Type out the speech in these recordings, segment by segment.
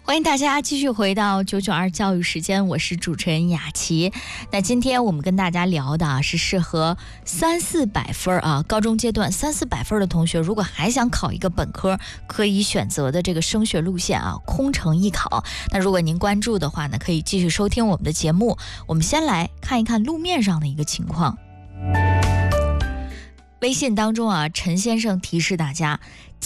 欢迎大家继续回到992教育时间，我是主持人雅琪。那今天我们跟大家聊的是适合300-400分啊，高中阶段300-400分的同学，如果还想考一个本科，可以选择的这个升学路线啊，空乘艺考。那如果您关注的话呢，可以继续收听我们的节目。我们先来看一看路面上的一个情况。微信当中啊，陈先生提示大家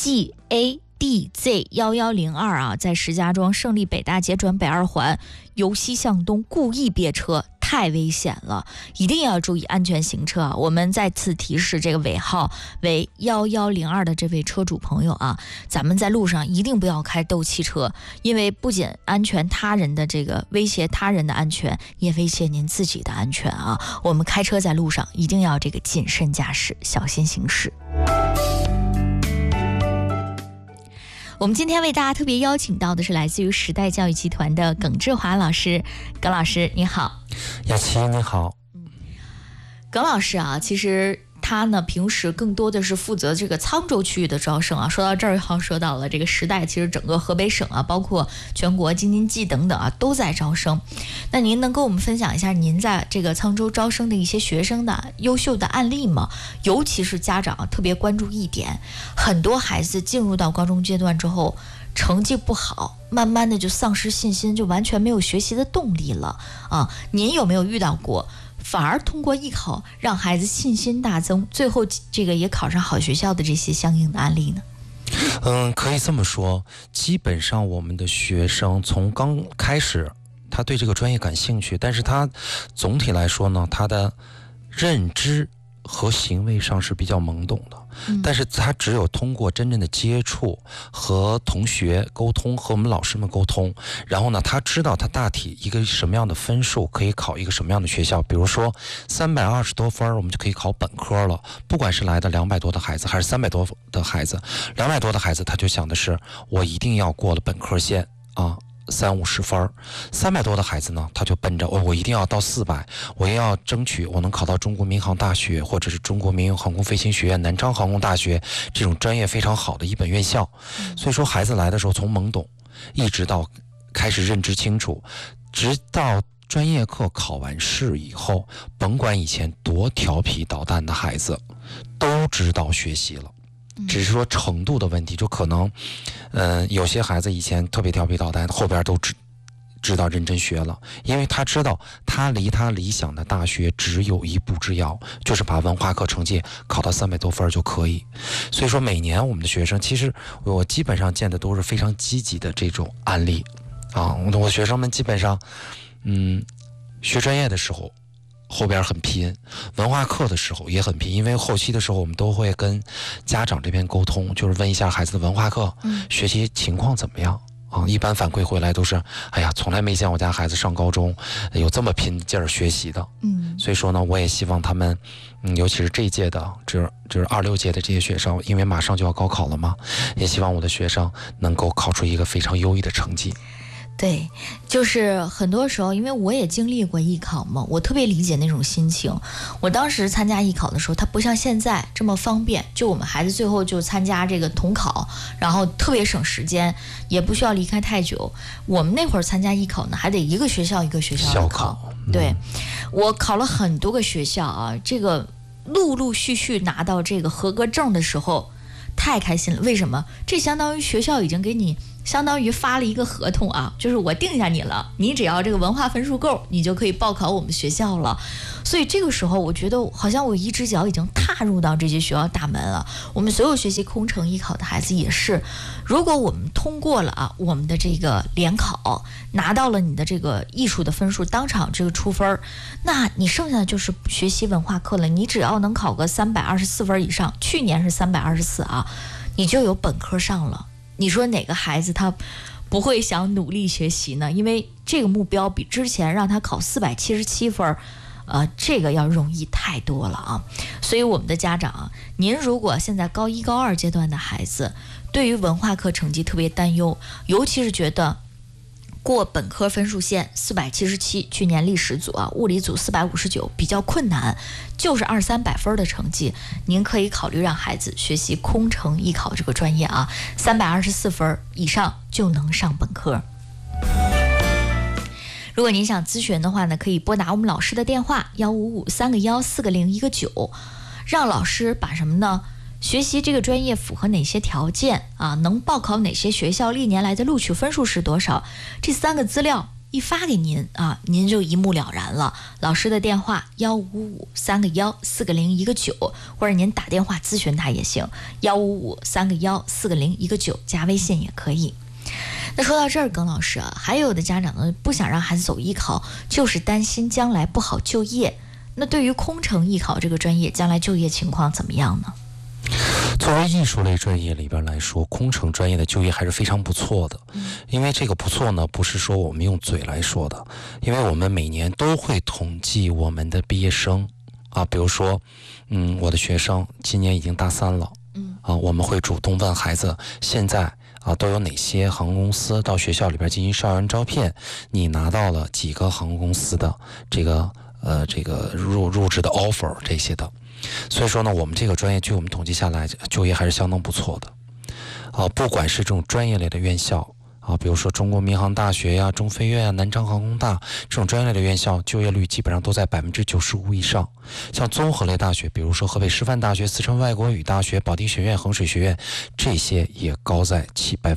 GADZ1102啊，在石家庄胜利北大街转北二环由西向东故意别车，太危险了，一定要注意安全行车啊！我们再次提示这个尾号为1102的这位车主朋友啊，咱们在路上一定不要开斗气车，因为不仅安全他人的这个威胁他人的安全，也威胁您自己的安全啊！我们开车在路上一定要这个谨慎驾驶，小心行驶。我们今天为大家特别邀请到的是来自于时代教育集团的耿志华老师。耿老师你好。 雅琪你好。 耿老师啊，其实他呢平时更多的是负责这个沧州区域的招生啊。说到这儿好，说到了这个时代，其实整个河北省啊，包括全国京津冀等等啊，都在招生。那您能跟我们分享一下您在这个沧州招生的一些学生的优秀的案例吗？尤其是家长特别关注一点，很多孩子进入到高中阶段之后，成绩不好，慢慢的就丧失信心，就完全没有学习的动力了啊！您有没有遇到过反而通过艺考让孩子信心大增，最后这个也考上好学校的这些相应的案例呢？ 可以这么说，基本上我们的学生从刚开始他对这个专业感兴趣，但是他总体来说呢，他的认知和行为上是比较懵懂的，但是他只有通过真正的接触和同学沟通，和我们老师们沟通，然后呢他知道他大体一个什么样的分数可以考一个什么样的学校，比如说320多分我们就可以考本科了，不管是来的200多的孩子还是300多的孩子，200多的孩子他就想的是我一定要过了本科线啊，30-50分，300多的孩子呢，他就奔着我一定要到400，我也要争取我能考到中国民航大学或者是中国民用航空飞行学院、南昌航空大学这种专业非常好的一本院校。所以说孩子来的时候从懵懂一直到开始认知清楚，直到专业课考完试以后，甭管以前多调皮捣蛋的孩子都知道学习了，只是说程度的问题，就可能有些孩子以前特别调皮捣蛋，后边都知道认真学了，因为他知道他离他理想的大学只有一步之遥，就是把文化课成绩考到300多分就可以。所以说每年我们的学生，其实我基本上见的都是非常积极的这种案例啊。我学生们基本上学专业的时候后边很拼，文化课的时候也很拼，因为后期的时候我们都会跟家长这边沟通，就是问一下孩子的文化课学习情况怎么样啊。一般反馈回来都是哎呀，从来没见我家孩子上高中有这么拼劲儿学习的。所以说呢，我也希望他们尤其是这一届的就是26届的这些学生，因为马上就要高考了嘛，也希望我的学生能够考出一个非常优异的成绩。 对，就是很多时候，因为我也经历过艺考嘛，我特别理解那种心情。我当时参加艺考的时候，它不像现在这么方便，就我们孩子最后就参加这个统考，然后特别省时间，也不需要离开太久。我们那会儿参加艺考呢，还得一个学校一个学校的考。对，我考了很多个学校啊，这个陆陆续续拿到这个合格证的时候，太开心了。为什么？这相当于学校已经给你相当于发了一个合同啊，就是我定下你了，你只要这个文化分数够，你就可以报考我们学校了。所以这个时候我觉得好像我一只脚已经踏入到这些学校大门了。我们所有学习空乘艺考的孩子也是，如果我们通过了啊我们的这个联考，拿到了你的这个艺术的分数，当场这个出分，那你剩下的就是学习文化课了。你只要能考个324分以上，去年是324啊，你就有本科上了。你说哪个孩子他不会想努力学习呢？因为这个目标比之前让他考477分这个要容易太多了啊。所以我们的家长，您如果现在高1高2阶段的孩子对于文化课成绩特别担忧，尤其是觉得过本科分数线477，去年历史组啊、物理组459比较困难，就是200-300分的成绩，您可以考虑让孩子学习空乘艺考这个专业啊，324分以上就能上本科。 如果您想咨询的话呢，可以拨打我们老师的电话155-3个1-4个0-1个9，让老师把什么呢？学习这个专业符合哪些条件啊？能报考哪些学校？历年来的录取分数是多少？这3个资料一发给您啊，您就一目了然了。老师的电话155-3个1-4个0-1个9，或者您打电话咨询他也行，155-3个1-4个0-1个9，加微信也可以。那说到这儿，耿老师啊，还有的家长呢不想让孩子走艺考，就是担心将来不好就业。那对于空乘艺考这个专业，将来就业情况怎么样呢？ 作为艺术类专业里边来说，空乘专业的就业还是非常不错的。因为这个不错呢，不是说我们用嘴来说的，因为我们每年都会统计我们的毕业生啊，比如说，我的学生今年已经大3了，我们会主动问孩子，现在都有哪些航空公司到学校里边进行校园招聘？你拿到了几个航空公司的这个入职的 offer 这些的。所以说呢，我们这个专业据我们统计下来，就业还是相当不错的。不管是这种专业类的院校比如说中国民航大学呀、中飞院啊、南昌航空大这种专业类的院校，就业率基本上都在95%以上。像综合类大学，比如说河北师范大学、四川外国语大学、保定学院、衡水学院，这些也高在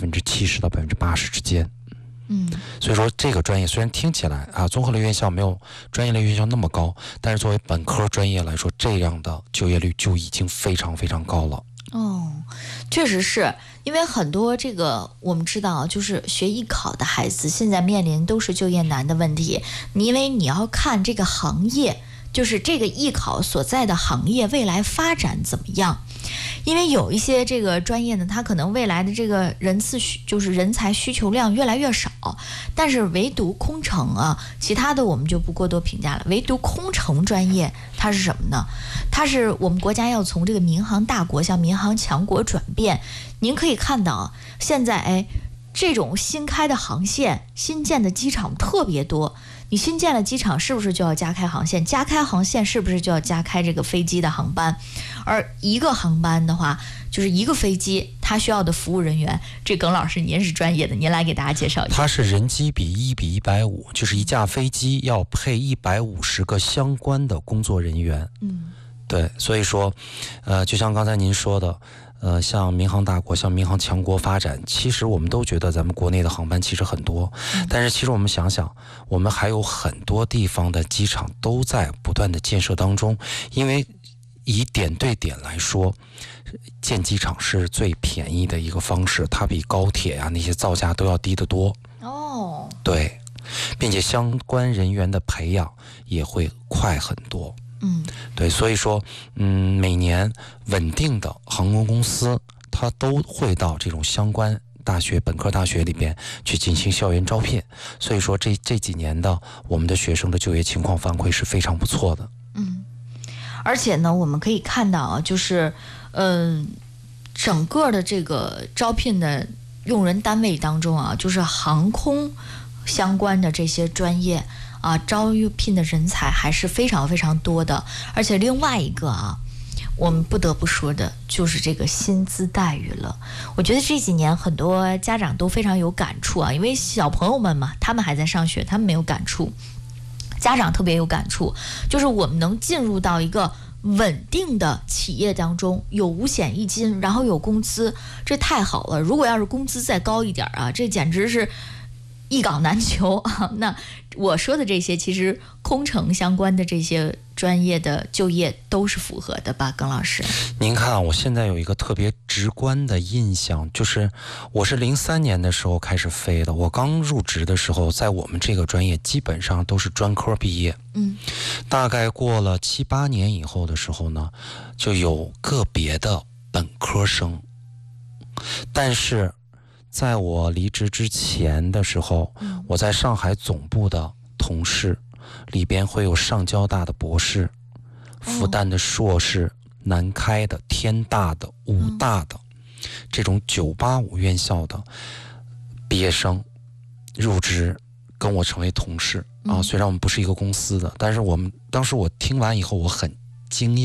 70%到80%之间。所以说这个专业虽然听起来综合类院校没有专业类院校那么高，但是作为本科专业来说，这样的就业率就已经非常非常高了。 确实是因为很多这个我们知道，就是学艺考的孩子现在面临都是就业难的问题，因为你要看这个行业，就是这个艺考所在的行业未来发展怎么样。因为有一些这个专业呢，它可能未来的这个就是人才需求量越来越少，但是唯独空乘其他的我们就不过多评价了。唯独空乘专业它是什么呢？它是我们国家要从这个民航大国向民航强国转变。您可以看到现在这种新开的航线、新建的机场特别多。你新建了机场，是不是就要加开航线？加开航线是不是就要加开这个飞机的航班？而一个航班的话，就是一个飞机，它需要的服务人员，这耿老师您是专业的，您来给大家介绍一下。 它是人机比1:150，就是一架飞机要配150个相关的工作人员。对，所以说，就像刚才您说的。像民航大国、像民航强国发展，其实我们都觉得咱们国内的航班其实很多，但是其实我们想想，我们还有很多地方的机场都在不断的建设当中。因为以点对点来说，建机场是最便宜的一个方式，它比高铁那些造价都要低得多。对，并且相关人员的培养也会快很多。对，所以说，每年稳定的航空公司，它都会到这种相关大学、本科大学里边去进行校园招聘。所以说这几年的我们的学生的就业情况反馈是非常不错的。 而且呢，我们可以看到就是整个的这个招聘的用人单位当中就是航空相关的这些专业招聘的人才还是非常非常多的。而且另外一个我们不得不说的就是这个薪资待遇了。我觉得这几年很多家长都非常有感触因为小朋友们嘛，他们还在上学，他们没有感触，家长特别有感触，就是我们能进入到一个稳定的企业当中，有五险一金，然后有工资，这太好了。如果要是工资再高一点这简直是一岗难求那我说的这些，其实空乘相关的这些专业的就业都是符合的吧，耿老师？ 您看我现在有一个特别直观的印象，就是我是03年的时候开始飞的。我刚入职的时候，在我们这个专业基本上都是专科毕业。大概过了7、8年以后的时候呢，就有个别的本科生，但是在我离职之前的时候，我在上海总部的同事里边会有上交大的博士、复旦的硕士、南开的、天大的、武大的这种985院校的毕业生入职，跟我成为同事虽然我们不是一个公司的，但是当时我听完以后我很惊讶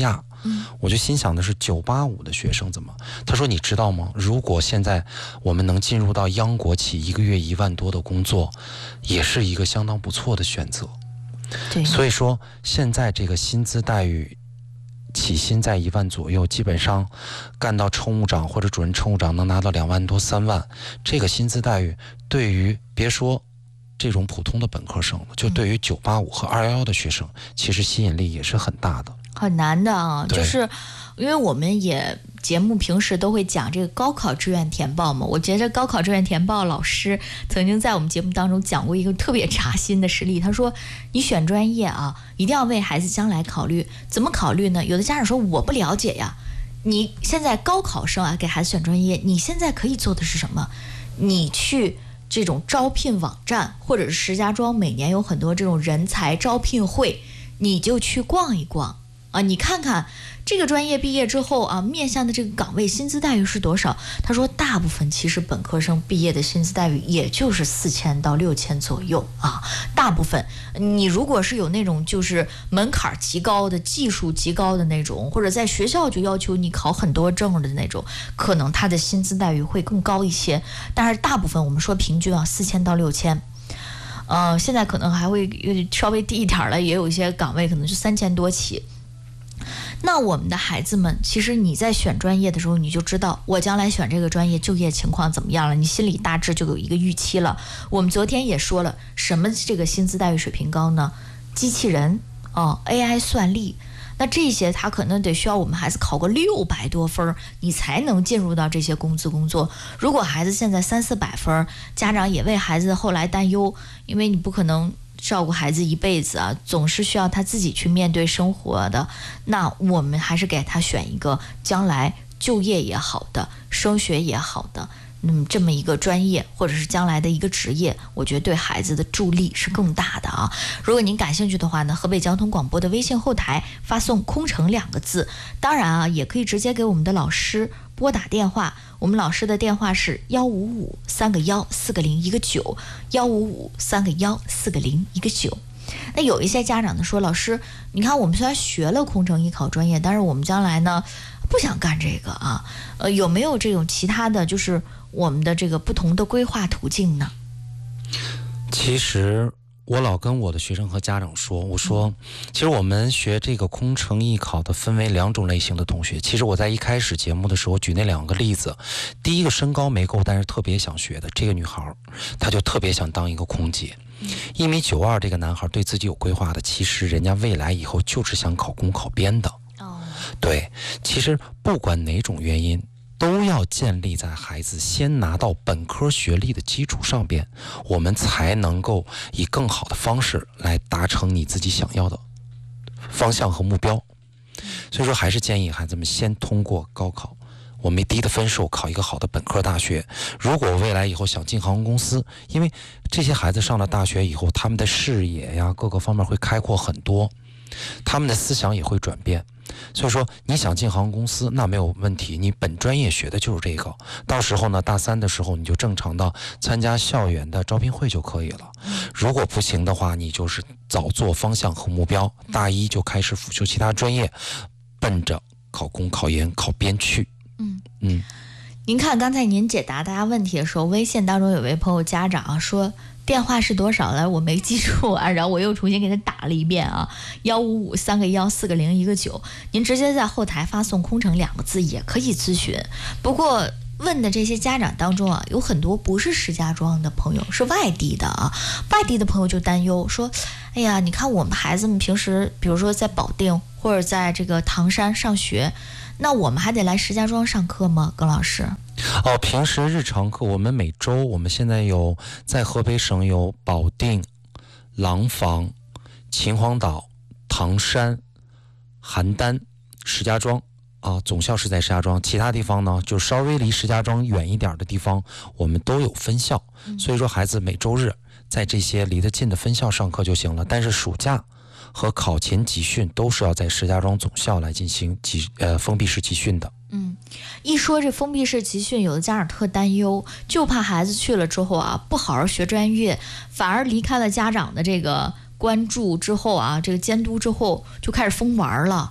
我就心想的是985的学生怎么？他说你知道吗？如果现在我们能进入到央国企，1个月1万多的工作，也是一个相当不错的选择。 对， 所以说现在这个薪资待遇起薪在1万左右，基本上干到乘务长或者主任乘务长能拿到2万多3万，这个薪资待遇对于别说这种普通的本科生，就对于985和211的学生，其实吸引力也是很大的， 很难的啊。就是因为我们也节目平时都会讲这个高考志愿填报嘛，我觉得高考志愿填报老师曾经在我们节目当中讲过一个特别扎心的实例。他说你选专业啊，一定要为孩子将来考虑。怎么考虑呢？有的家长说我不了解呀。你现在高考生啊，给孩子选专业，你现在可以做的是什么？你去这种招聘网站，或者是石家庄每年有很多这种人才招聘会，你就去逛一逛啊，你看看这个专业毕业之后啊，面向的这个岗位薪资待遇是多少？他说大部分其实本科生毕业的薪资待遇也就是4000到6000左右啊，大部分你如果是有那种就是门槛极高的、技术极高的那种，或者在学校就要求你考很多证的那种，可能他的薪资待遇会更高一些。但是大部分我们说平均啊，4000到6000。现在可能还会稍微低一点了，也有一些岗位可能是3000多起。那我们的孩子们，其实你在选专业的时候，你就知道我将来选这个专业就业情况怎么样了，你心里大致就有一个预期了。我们昨天也说了，什么这个薪资待遇水平高呢？机器人AI 算力，那这些他可能得需要我们孩子考个600多分，你才能进入到这些公司工作。如果孩子现在300-400分，家长也为孩子后来担忧，因为你不可能照顾孩子一辈子啊，总是需要他自己去面对生活的。那我们还是给他选一个将来就业也好的、升学也好的，这么一个专业，或者是将来的一个职业，我觉得对孩子的助力是更大的啊。如果您感兴趣的话呢，河北交通广播的微信后台发送“空城”2个字，当然啊，也可以直接给我们的老师拨打电话。我们老师的电话是155-3个1-4个0-1个9，155-3个1-4个0-1个9。那有一些家长呢说，老师，你看我们虽然学了空乘艺考专业，但是我们将来呢不想干这个啊，有没有这种其他的就是我们的这个不同的规划途径呢？ 其实我老跟我的学生和家长说，我说其实我们学这个空乘艺考的分为2种类型的同学。其实我在一开始节目的时候举那2个例子，第一个身高没够但是特别想学的这个女孩，她就特别想当一个空姐。1.92米这个男孩对自己有规划的，其实人家未来以后就是想考公考编的。对，其实不管哪种原因，都要建立在孩子先拿到本科学历的基础上边，我们才能够以更好的方式来达成你自己想要的方向和目标。所以说还是建议孩子们先通过高考，我没低的分数考一个好的本科大学。如果未来以后想进航空公司，因为这些孩子上了大学以后，他们的视野呀各个方面会开阔很多，他们的思想也会转变。所以说你想进航空公司那没有问题，你本专业学的就是这个，到时候呢大3的时候你就正常的参加校园的招聘会就可以了。如果不行的话，你就是早做方向和目标，大1就开始辅修其他专业，奔着考公考研考编去。 您看刚才您解答大家问题的时候，微信当中有位朋友家长说电话是多少来，我没记住啊，然后我又重新给他打了一遍啊，155-3个1-4个0-1个9，您直接在后台发送空乘2个字也可以咨询。不过问的这些家长当中啊，有很多不是石家庄的朋友，是外地的啊，外地的朋友就担忧说，哎呀，你看我们孩子们平时比如说在保定或者在这个唐山上学，那我们还得来石家庄上课吗？耿老师？ 平时日常课我们每周，我们现在有在河北省有保定、廊坊、秦皇岛、唐山、邯郸、石家庄总校是在石家庄，其他地方呢就稍微离石家庄远一点的地方我们都有分校。所以说孩子每周日在这些离得近的分校上课就行了，但是暑假和考前集训都是要在石家庄总校来进行封闭式集训的。 一说这封闭式集训，有的家长特担忧，就怕孩子去了之后啊，不好好学专业，反而离开了家长的这个关注之后啊，这个监督之后，就开始疯玩了。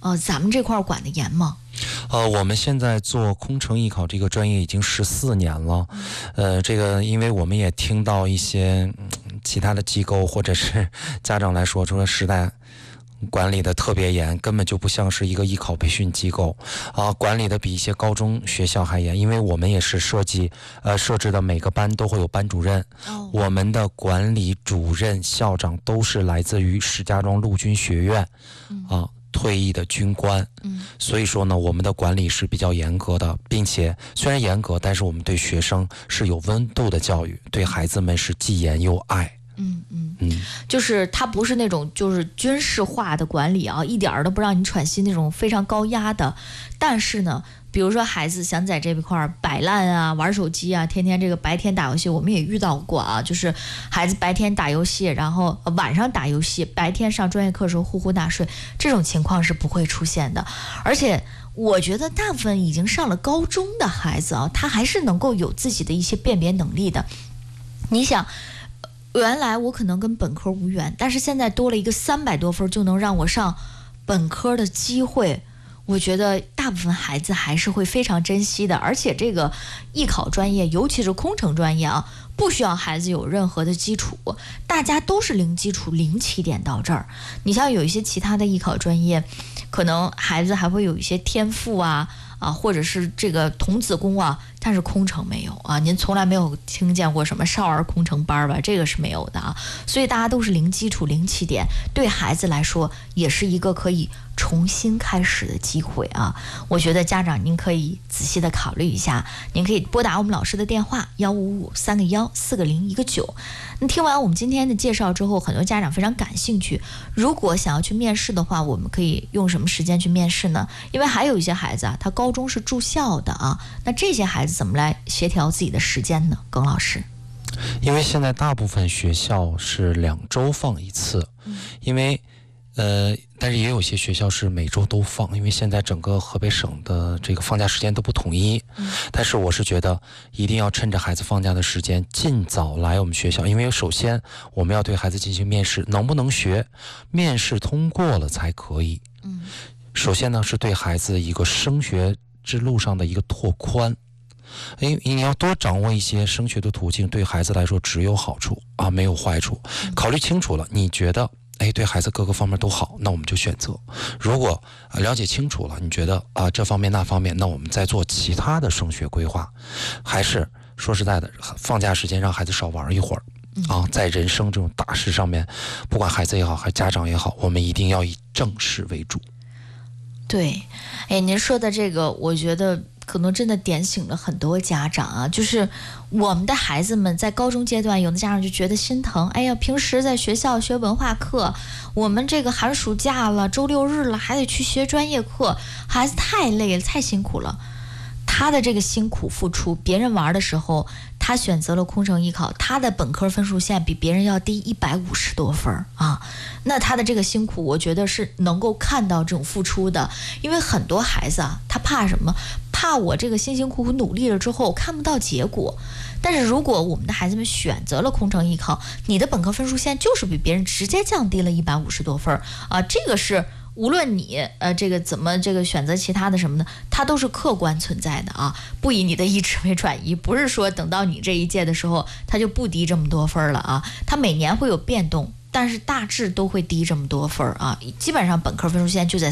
咱们这块管得严吗？ 我们现在做空乘艺考这个专业已经14年了，这个因为我们也听到一些其他的机构或者是家长来说时代管理的特别严，根本就不像是一个艺考培训机构管理的比一些高中学校还严，因为我们也是设置的每个班都会有班主任，我们的管理主任校长都是来自于石家庄陆军学院退役的军官，所以说呢，我们的管理是比较严格的，并且虽然严格，但是我们对学生是有温度的教育，对孩子们是既严又爱。 就是它不是那种就是军事化的管理一点儿都不让你喘息那种非常高压的，但是呢，比如说孩子想在这块摆烂玩手机天天这个白天打游戏，我们也遇到过就是孩子白天打游戏，然后晚上打游戏，白天上专业课的时候呼呼大睡，这种情况是不会出现的。而且我觉得大部分已经上了高中的孩子他还是能够有自己的一些辨别能力的。你想，原来我可能跟本科无缘，但是现在多了一个300多分就能让我上本科的机会，我觉得大部分孩子还是会非常珍惜的。而且这个艺考专业，尤其是空乘专业不需要孩子有任何的基础，大家都是零基础零起点到这儿。你像有一些其他的艺考专业，可能孩子还会有一些天赋或者是这个童子功但是空乘没有您从来没有听见过什么少儿空乘班吧？这个是没有的所以大家都是零基础零起点，对孩子来说也是一个可以重新开始的机会我觉得家长您可以仔细的考虑一下，您可以拨打我们老师的电话155-3个1 4个0 1个9。那听完我们今天的介绍之后，很多家长非常感兴趣，如果想要去面试的话，我们可以用什么时间去面试呢？因为还有一些孩子他高中是住校的那这些孩子怎么来协调自己的时间呢？耿老师。 因为现在大部分学校是2周放一次，因为但是也有些学校是每周都放，因为现在整个河北省的这个放假时间都不统一。但是我是觉得一定要趁着孩子放假的时间尽早来我们学校，因为首先我们要对孩子进行面试，能不能学，面试通过了才可以。首先呢是对孩子一个升学之路上的一个拓宽。你要多掌握一些升学的途径，对孩子来说只有好处没有坏处。考虑清楚了，你觉得对孩子各个方面都好，那我们就选择。如果了解清楚了，你觉得这方面那方面，那我们再做其他的升学规划。还是说实在的，放假时间让孩子少玩一会儿在人生这种大事上面，不管孩子也好还家长也好，我们一定要以正事为主。 对，您说的这个我觉得可能真的点醒了很多家长就是我们的孩子们在高中阶段，有的家长就觉得心疼，平时在学校学文化课，我们这个寒暑假了，周六日了，还得去学专业课，孩子太累了，太辛苦了。他的这个辛苦付出，别人玩的时候他选择了空乘艺考，他的本科分数线比别人要低150多分那他的这个辛苦我觉得是能够看到这种付出的。因为很多孩子他怕什么？怕我这个辛辛苦苦努力了之后看不到结果。但是如果我们的孩子们选择了空乘艺考，你的本科分数线就是比别人直接降低了150多分这个是无论你这个怎么这个选择其他的什么的，它都是客观存在的不以你的意志为转移，不是说等到你这一届的时候它就不低这么多分了它每年会有变动，但是大致都会低这么多分基本上本科分数线就在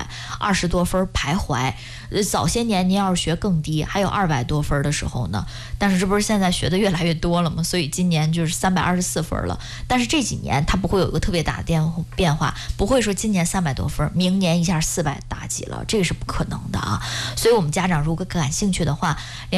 320多分徘徊。早些年您要是学更低，还有200多分的时候呢，但是这不是现在学的越来越多了吗？所以今年就是324分了。但是这几年它不会有一个特别大的变化，不会说今年300多分，明年一下400大几了，这个是不可能的所以我们家长如果感兴趣的话，